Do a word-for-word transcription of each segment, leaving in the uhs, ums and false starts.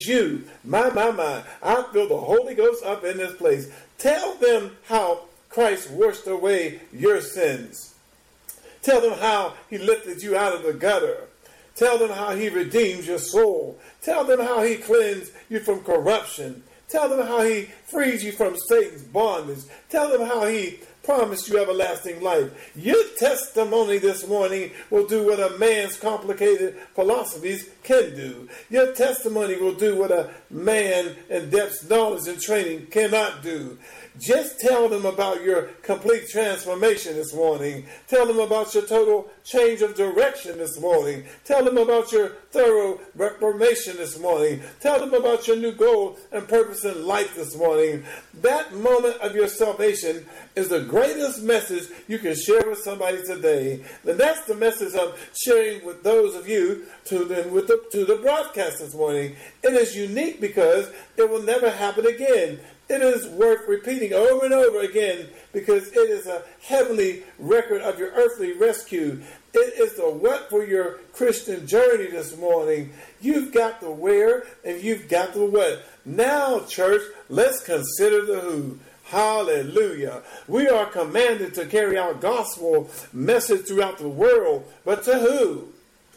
you. My, my, my. I feel the Holy Ghost up in this place. Tell them how Christ washed away your sins. Tell them how he lifted you out of the gutter. Tell them how he redeems your soul. Tell them how he cleansed you from corruption. Tell them how he frees you from Satan's bondage. Tell them how he promised you everlasting life. Your testimony this morning will do what a man's complicated philosophies can do. Your testimony will do what a man in depth knowledge and training cannot do. Just tell them about your complete transformation this morning. Tell them about your total change of direction this morning. Tell them about your thorough reformation this morning. Tell them about your new goal and purpose in life this morning. That moment of your salvation is the greatest message you can share with somebody today. And that's the message I'm sharing with those of you tuned in with the, to the broadcast this morning. It is unique because it will never happen again. It is worth repeating over and over again because it is a heavenly record of your earthly rescue. It is the what for your Christian journey this morning. You've got the where and you've got the what. Now, church, let's consider the who. Hallelujah. We are commanded to carry our gospel message throughout the world, but to who?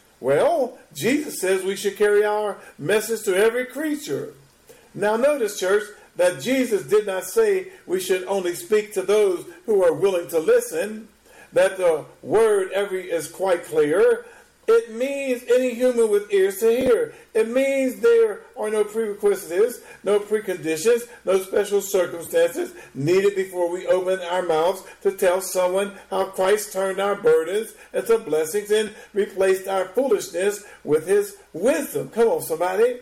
Well, Jesus says we should carry our message to every creature. Now notice, church, that Jesus did not say we should only speak to those who are willing to listen, that the word every is quite clear. It means any human with ears to hear. It means there are no prerequisites, no preconditions, no special circumstances needed before we open our mouths to tell someone how Christ turned our burdens into blessings and replaced our foolishness with his wisdom. Come on, somebody.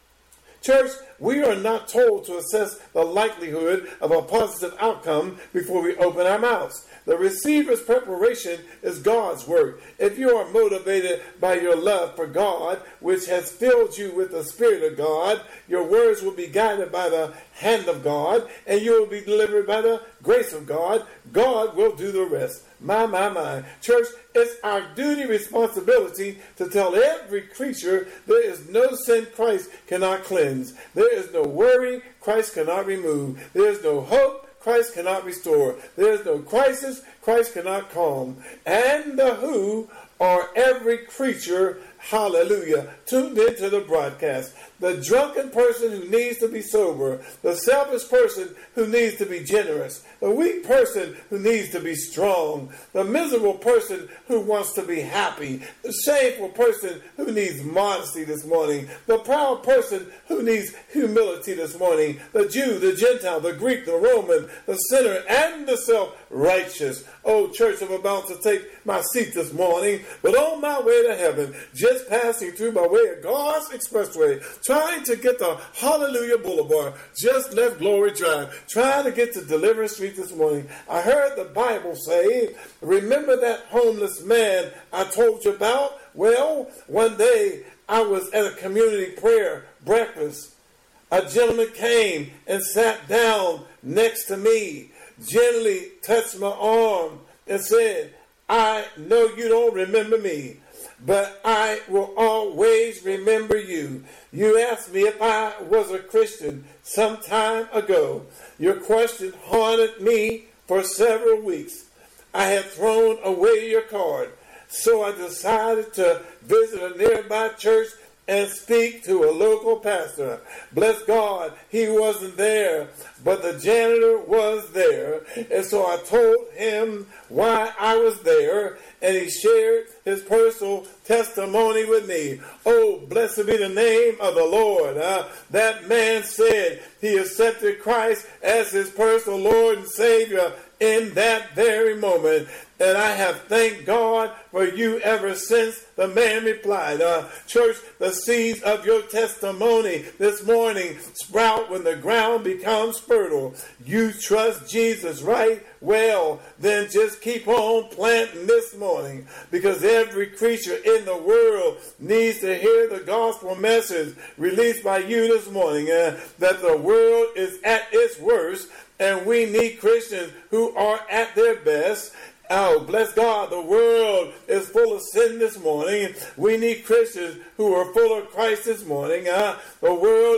Church, we are not told to assess the likelihood of a positive outcome before we open our mouths. The receiver's preparation is God's work. If you are motivated by your love for God, which has filled you with the Spirit of God, your words will be guided by the hand of God, and you will be delivered by the grace of God. God will do the rest. My, my, my. Church, it's our duty, responsibility to tell every creature there is no sin Christ cannot cleanse. There is no worry Christ cannot remove. There is no hope Christ cannot restore. There is no crisis Christ cannot calm. And the who are every creature, hallelujah, tuned into the broadcast. The drunken person who needs to be sober. The selfish person who needs to be generous. The weak person who needs to be strong. The miserable person who wants to be happy. The shameful person who needs modesty this morning. The proud person who needs humility this morning. The Jew, the Gentile, the Greek, the Roman, the sinner, and the self-righteous. Oh, church, I'm about to take my seat this morning, but on my way to heaven, just passing through my way of God's expressway, trying to get to Hallelujah Boulevard, just left Glory Drive, trying to get to Deliverance Street this morning. I heard the Bible say, remember that homeless man I told you about? Well, one day I was at a community prayer breakfast. A gentleman came and sat down next to me, gently touched my arm and said, I know you don't remember me, but I will always remember you. You asked me if I was a Christian some time ago. Your question haunted me for several weeks. I had thrown away your card, so I decided to visit a nearby church and speak to a local pastor. Bless God, he wasn't there, but the janitor was there. And so I told him why I was there, and he shared his personal testimony with me. Oh, blessed be the name of the Lord. Uh, that man said he accepted Christ as his personal Lord and Savior in that very moment. And I have thanked God for you ever since. The man replied, uh, church, the seeds of your testimony this morning sprout when the ground becomes fertile. You trust Jesus, right? Well, then just keep on planting this morning, because every creature in the world needs to hear the gospel message released by you this morning, uh, that the world is at its worst, and we need Christians who are at their best. Oh, bless God, the world is full of sin this morning. We need Christians who are full of Christ this morning. Uh, the world